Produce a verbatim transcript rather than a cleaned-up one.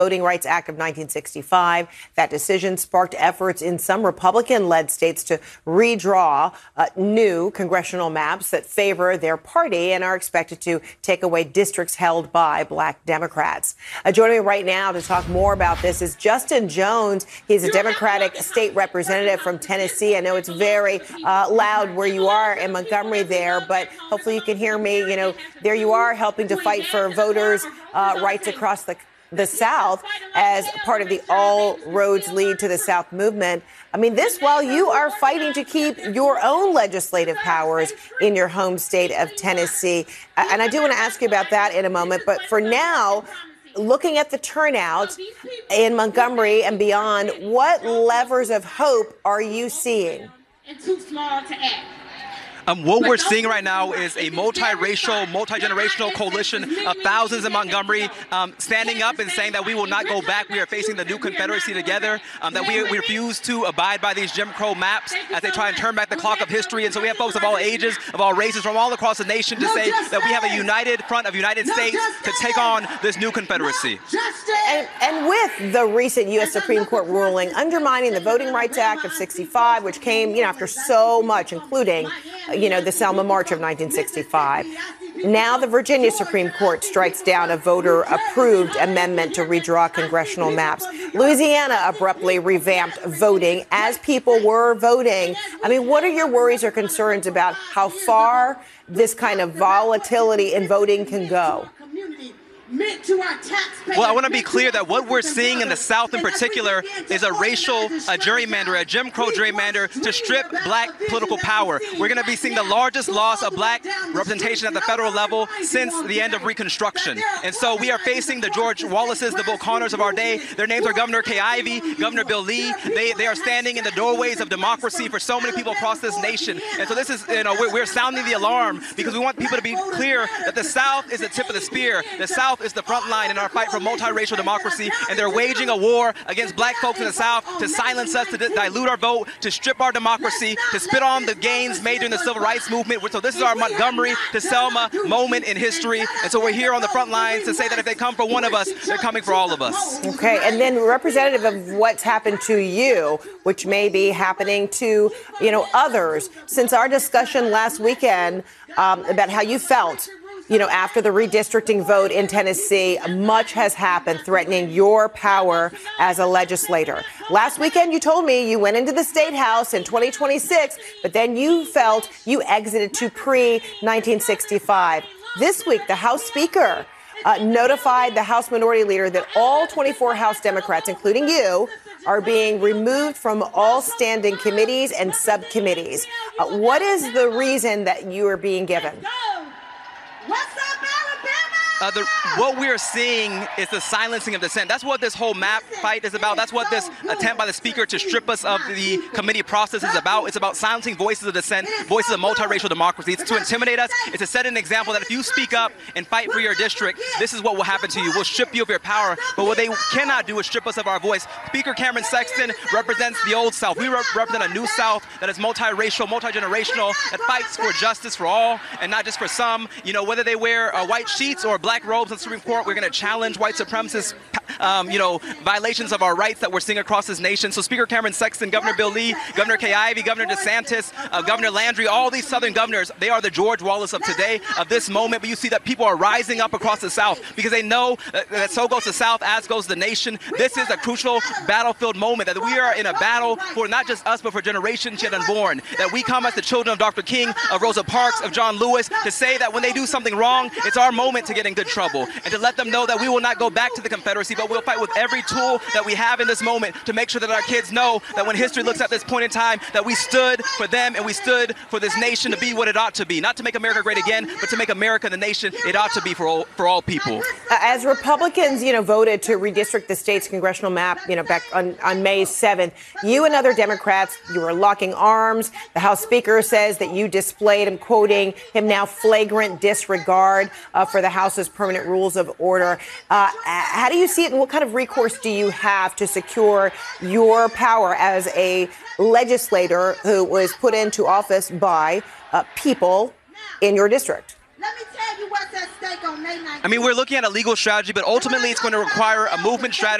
Voting Rights Act of nineteen sixty-five. That decision sparked efforts in some Republican-led states to redraw uh, new congressional maps that favor their party and are expected to take away districts held by black Democrats. Uh, joining me right now to talk more about this is Justin Jones. He's a Democratic state representative from Tennessee. I know it's very uh, loud where you are in Montgomery there, but hopefully you can hear me. You know, there you are helping to fight for voters' uh, rights across the the South as part of the All Roads Lead to the South movement. I mean, this while you are fighting to keep your own legislative powers in your home state of Tennessee. And I do want to ask you about that in a moment. But for now, looking at the turnout in Montgomery and beyond, what levers of hope are you seeing? And too small to act. Um, what we're seeing right now is a multiracial, multi-generational coalition of thousands in Montgomery um, standing up and saying that we will not go back. We are facing the new Confederacy together, um, that we, we refuse to abide by these Jim Crow maps as they try and turn back the clock of history. And so we have folks of all ages, of all races, from all across the nation to say that we have a united front of United States to take on this new Confederacy. And, and with the recent U S Supreme Court ruling undermining the Voting Rights Act of sixty-five, which came, you know, after so much, including you know, the Selma March of nineteen sixty-five. Now the Virginia Supreme Court strikes down a voter-approved amendment to redraw congressional maps. Louisiana abruptly revamped voting as people were voting. I mean, what are your worries or concerns about how far this kind of volatility in voting can go? Meant to our taxpayers. Well, I want to be clear that what we're seeing in the South in particular is a racial a gerrymander, a Jim Crow gerrymander to strip black political power. We're going to be seeing the largest loss of black representation at the federal level since the end of Reconstruction. And so we are facing the George Wallaces, the Bull Connors of our day. Their names are Governor Kay Ivey, Governor Bill Lee. They they are standing in the doorways of democracy for so many people across this nation. And so this is, you know, we're, we're sounding the alarm because we want people to be clear that the South is the tip of the spear. The South is the front line in our fight for multiracial democracy, and they're waging a war against black folks in the South to silence us, to dilute our vote, to strip our democracy, to spit on the gains made during the civil rights movement. So this is our Montgomery to Selma moment in history, and so we're here on the front lines to say that if they come for one of us, they're coming for all of us. Okay, and then representative of what's happened to you, which may be happening to, you know, others, since our discussion last weekend um, about how you felt You know, after the redistricting vote in Tennessee, much has happened threatening your power as a legislator. Last weekend, you told me you went into the State House in twenty twenty-six, but then you felt you exited to pre nineteen sixty-five. This week, the House Speaker uh, notified the House Minority Leader that all twenty-four House Democrats, including you, are being removed from all standing committees and subcommittees. Uh, what is the reason that you are being given? What's up, Alabama? Uh, the, what we are seeing is the silencing of dissent. That's what this whole map fight is about. That's what this attempt by the Speaker to strip us of the committee process is about. It's about silencing voices of dissent, voices of multiracial democracy. It's to intimidate us. It's to set an example that if you speak up and fight for your district, this is what will happen to you. We'll strip you of your power. But what they cannot do is strip us of our voice. Speaker Cameron Sexton represents the old South. We re- represent a new South that is multiracial, multi-generational, that fights for justice for all and not just for some. You know, whether they wear uh, white sheets or black robes in the Supreme Court, we're going to challenge white supremacist, um, you know, violations of our rights that we're seeing across this nation. So Speaker Cameron Sexton, Governor Bill Lee, Governor Kay Ivey, Governor DeSantis, uh, Governor Landry, all these Southern governors, they are the George Wallace of today, of this moment. But you see that people are rising up across the South because they know that, that so goes the South, as goes the nation. This is a crucial battlefield moment, that we are in a battle for not just us, but for generations yet unborn. That we come as the children of Doctor King, of Rosa Parks, of John Lewis, to say that when they do something wrong, it's our moment to get in good trouble, and to let them know that we will not go back to the Confederacy, but we'll fight with every tool that we have in this moment to make sure that our kids know that when history looks at this point in time, that we stood for them and we stood for this nation to be what it ought to be. Not to make America great again, but to make America the nation it ought to be for all, for all people. As Republicans, you know, voted to redistrict the state's congressional map, you know, back on, on May seventh, you and other Democrats, you were locking arms. The House Speaker says that you displayed, I'm quoting him now, flagrant disregard uh, for the House's permanent rules of order. Uh, how do you see it, and what kind of recourse do you have to secure your power as a legislator who was put into office by uh, people in your district? Let me tell you what's at stake. Lake on May nineteenth. I mean, we're looking at a legal strategy, but ultimately it's going to require a movement strategy.